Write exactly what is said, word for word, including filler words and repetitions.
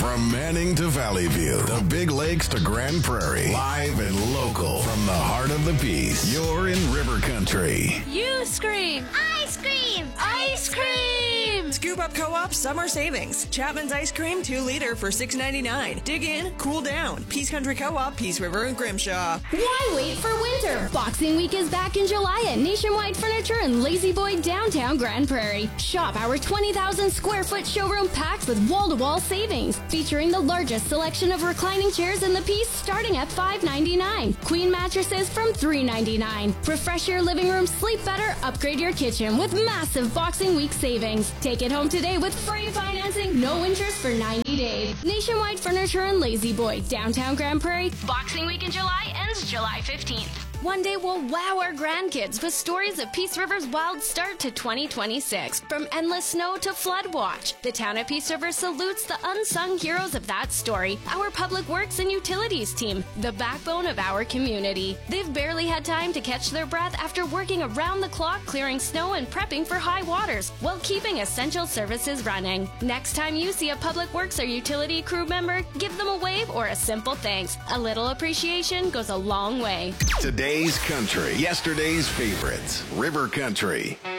From Manning to Valley View, the Big Lakes to Grand Prairie, live and local from the heart of the Peace. You're in River Country. You scream. Ice cream! Ice cream! Scoop Up Co-op Summer Savings. Chapman's Ice Cream, two liter for six ninety-nine. Dig in, cool down. Peace Country Co-op, Peace River and Grimshaw. Why wait for winter? Boxing Week is back in July at Nationwide Furniture in Lazy Boy, downtown Grand Prairie. Shop our twenty thousand square foot showroom packed with wall-to-wall savings, featuring the largest selection of reclining chairs in the piece starting at five ninety-nine. Queen mattresses from three ninety-nine. Refresh your living room, sleep better, upgrade your kitchen with massive Boxing Week savings. Take it home today with free financing, no interest for ninety days. Nationwide Furniture in Lazy Boy, downtown Grand Prairie. Boxing Week in July ends July fifteenth. One day we'll wow our grandkids with stories of Peace River's wild start to twenty twenty-six. From endless snow to flood watch, the town of Peace River salutes the unsung heroes of that story, our Public Works and Utilities team, the backbone of our community. They've barely had time to catch their breath after working around the clock clearing snow and prepping for high waters while keeping essential services running. Next time you see a Public Works or utility crew member, give them a wave or a simple thanks. A little appreciation goes a long way. Today's country, yesterday's favorites. River Country.